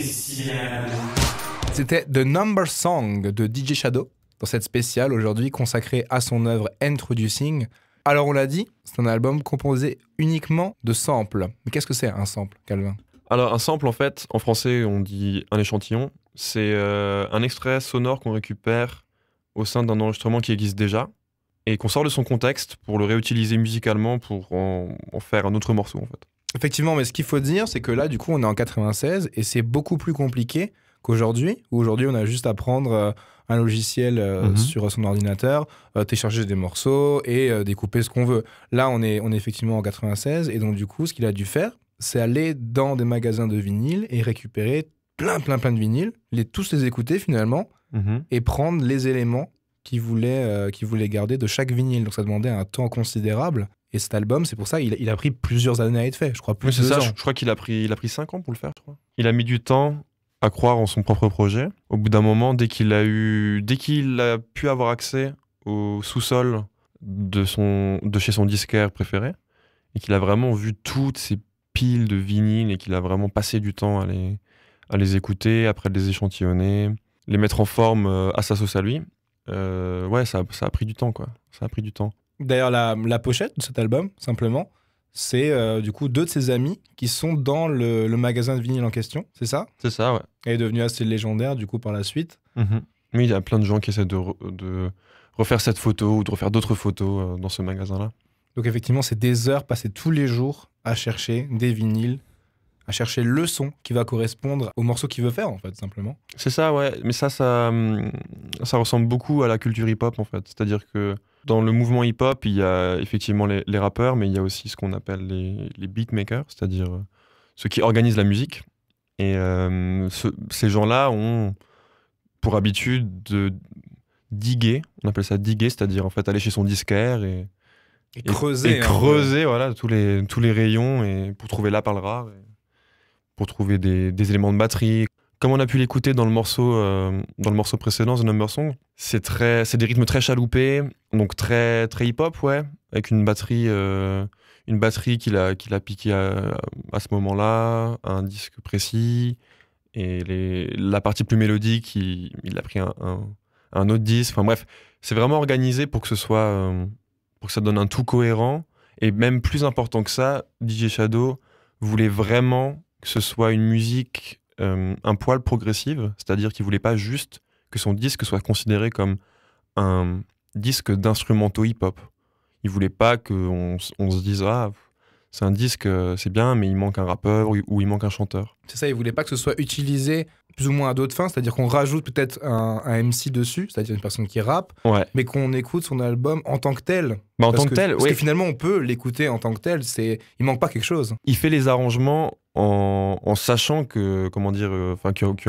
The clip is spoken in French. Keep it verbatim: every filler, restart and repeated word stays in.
C'était The Number Song de D J Shadow, dans cette spéciale aujourd'hui consacrée à son œuvre Introducing. Alors on l'a dit, c'est un album composé uniquement de samples. Mais qu'est-ce que c'est un sample, Calvin ? Alors un sample, en fait, en français on dit un échantillon. C'est euh, un extrait sonore qu'on récupère au sein d'un enregistrement qui existe déjà et qu'on sort de son contexte pour le réutiliser musicalement pour en, en faire un autre morceau, en fait. Effectivement, mais ce qu'il faut dire, c'est que là, du coup, on est en quatre-vingt-seize et c'est beaucoup plus compliqué qu'aujourd'hui, où aujourd'hui, on a juste à prendre euh, un logiciel euh, mm-hmm. sur son ordinateur, euh, télécharger des morceaux et euh, découper ce qu'on veut. Là, on est, on est effectivement en quatre-vingt-seize et donc, du coup, ce qu'il a dû faire, c'est aller dans des magasins de vinyles et récupérer plein, plein, plein de vinyles, les, tous les écouter finalement mm-hmm. et prendre les éléments qu'il voulait, euh, qu'il voulait garder de chaque vinyle. Donc, ça demandait un temps considérable. Et cet album, c'est pour ça qu'il il a pris plusieurs années à être fait, je crois plus oui, de deux ça, ans. Je, je crois qu'il a pris, il a pris cinq ans pour le faire, je crois. Il a mis du temps à croire en son propre projet. Au bout d'un moment, dès qu'il a eu, dès qu'il a pu avoir accès au sous-sol de son, de chez son disquaire préféré, et qu'il a vraiment vu toutes ces piles de vinyles et qu'il a vraiment passé du temps à les, à les écouter, après les échantillonner, les mettre en forme à sa sauce à lui. Euh, ouais, ça, ça a pris du temps, quoi. Ça a pris du temps. D'ailleurs, la, la pochette de cet album, simplement, c'est euh, du coup deux de ses amis qui sont dans le, le magasin de vinyle en question, c'est ça ? C'est ça, ouais. Elle est devenue assez légendaire, du coup, par la suite. Mmh. Oui, il y a plein de gens qui essaient de, re, de refaire cette photo ou de refaire d'autres photos euh, dans ce magasin-là. Donc effectivement, c'est des heures passées tous les jours à chercher des vinyles, à chercher le son qui va correspondre au morceau qu'il veut faire, en fait, simplement. C'est ça, ouais. Mais ça, ça, ça ressemble beaucoup à la culture hip-hop, en fait. C'est-à-dire que dans le mouvement hip-hop, il y a effectivement les, les rappeurs, mais il y a aussi ce qu'on appelle les, les beatmakers, c'est-à-dire euh, ceux qui organisent la musique. Et euh, ce, ces gens-là ont pour habitude de diguer, on appelle ça diguer, c'est-à-dire en fait aller chez son disquaire et, et, et creuser, et creuser voilà, tous, les, tous les rayons et pour trouver la perle rare, et pour trouver des, des éléments de batterie. Comme on a pu l'écouter dans le morceau, euh, dans le morceau précédent, The Number Song, c'est, très, c'est des rythmes très chaloupés, donc très, très hip-hop, ouais, avec une batterie, euh, une batterie qu'il a, qu'il a piquée à, à ce moment-là, un disque précis, et les, la partie plus mélodique, il, il a pris un, un, un autre disque. Enfin bref, c'est vraiment organisé pour que ce soit, euh, pour que ça donne un tout cohérent, et même plus important que ça, D J Shadow voulait vraiment que ce soit une musique Euh, un poil progressive, c'est-à-dire qu'il voulait pas juste que son disque soit considéré comme un disque d'instrumentaux hip-hop. Il voulait pas qu'on on se dise ah c'est un disque, c'est bien, mais il manque un rappeur ou, ou il manque un chanteur. C'est ça, il voulait pas que ce soit utilisé plus ou moins à d'autres fins, c'est-à-dire qu'on rajoute peut-être un, un M C dessus, c'est-à-dire une personne qui rappe, ouais. mais qu'on écoute son album en tant que tel. Bah, en tant que, que tel, parce ouais. que finalement on peut l'écouter en tant que tel, c'est, il manque pas quelque chose. Il fait les arrangements en, en sachant que, comment dire, enfin euh, que